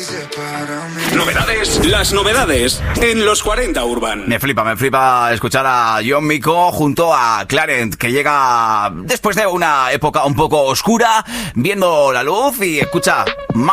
Novedades, las novedades en los 40 Urban. Me flipa escuchar a John Mico junto a Clarent, que llega después de una época un poco oscura, viendo la luz y escucha